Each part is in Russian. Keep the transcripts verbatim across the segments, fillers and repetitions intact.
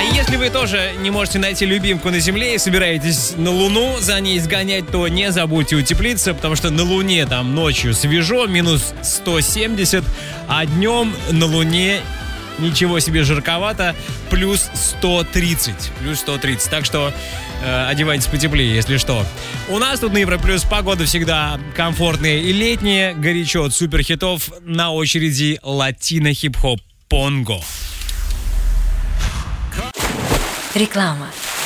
А если вы тоже не можете найти любимку на Земле и собираетесь на Луну за ней сгонять, то не забудьте утеплиться, потому что на Луне там ночью свежо, минус сто семьдесят, а днем на Луне ничего себе жарковато, плюс сто тридцать. Плюс сто тридцать. Так что э, одевайтесь потеплее, если что. У нас тут на Европлюс погода всегда комфортная и летняя. Горячо от суперхитов. На очереди латино-хип-хоп Понго. Реклама.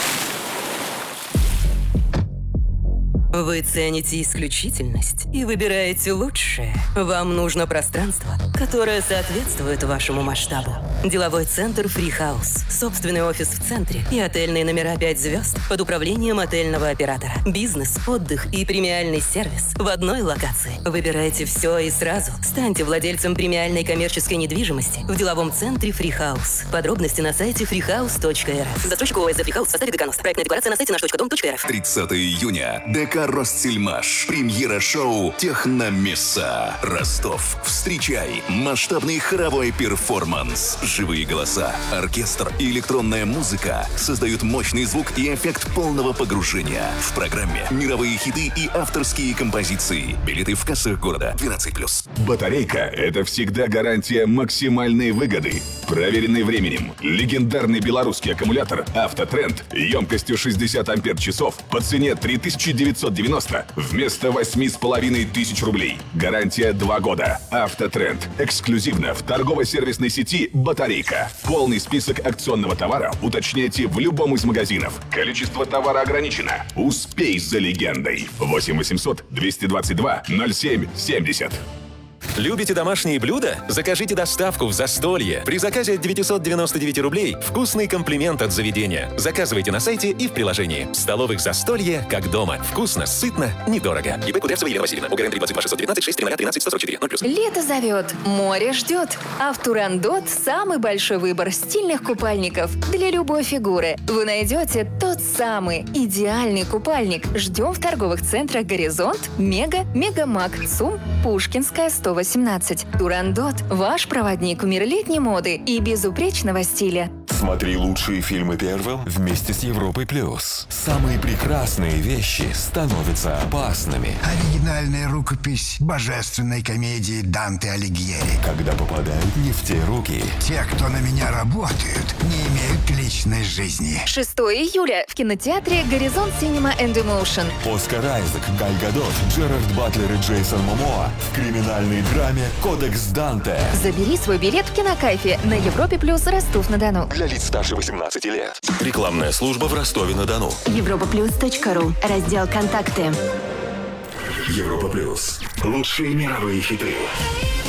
Вы цените исключительность и выбираете лучшее. Вам нужно пространство, которое соответствует вашему масштабу. Деловой центр Free House. Собственный офис в центре и отельные номера пять звезд под управлением отельного оператора. Бизнес, отдых и премиальный сервис в одной локации. Выбирайте все и сразу. Станьте владельцем премиальной коммерческой недвижимости в деловом центре Free House. Подробности на сайте фрихаус точка эр эф. Застройщик ООС Free House в составе ДК НОС. Проектная декларация на сайте наш точка дом точка эр эф. тридцатого июня. ДК Ростсельмаш. Премьера шоу «Техномесса». Ростов. Встречай. Масштабный хоровой перформанс. Живые голоса, оркестр и электронная музыка создают мощный звук и эффект полного погружения. В программе мировые хиты и авторские композиции. Билеты в кассах города. двенадцать плюс. Батарейка – это всегда гарантия максимальной выгоды. Проверенный временем. Легендарный белорусский аккумулятор «Автотренд» емкостью шестьдесят ампер-часов по цене три тысячи девятьсот девяносто вместо восемь с половиной тысяч рублей. Гарантия два года. «Автотренд». Эксклюзивно в торгово-сервисной сети «Батарейка». Полный список акционного товара уточняйте в любом из магазинов. Количество товара ограничено. Успей за легендой. восемь восемьсот двести двадцать два ноль семь семьдесят. Любите домашние блюда? Закажите доставку в Застолье. При заказе от девятьсот девяносто девять рублей вкусный комплимент от заведения. Заказывайте на сайте и в приложении. В столовых Застолье как дома. Вкусно, сытно, недорого. ИП Кудрявцева Елена Васильевна. УГРН три двадцать два шестьсот девятнадцать шесть тринадцать тринадцать сто сорок четыре. ноль плюс. Лето зовет, море ждет. А в Турандот самый большой выбор стильных купальников для любой фигуры. Вы найдете тот самый идеальный купальник. Ждем в торговых центрах «Горизонт», «Мега», «Мегамаг», ЦУМ, Пушкинская, сто восемнадцать. Турандот – ваш проводник в мир летней моды и безупречного стиля. Смотри лучшие фильмы первым вместе с Европой плюс. Самые прекрасные вещи становятся опасными. Оригинальная рукопись божественной комедии Данте Алигьери. Когда попадают не в те руки. Те, кто на меня работают, не имеют личной жизни. шестого июля в кинотеатре «Горизонт Синема энд Эмоушен». Оскар Айзек, Галь Гадот, Джерард Батлер и Джейсон Момоа в криминальной драме «Кодекс Данте». Забери свой билет в Кинокайфе на Европе плюс Ростов-на-Дону. Для лиц старше восемнадцати лет. Рекламная служба в Ростове-на-Дону. европа плюс точка ру. Раздел «Контакты». Европа плюс. Лучшие мировые хиты.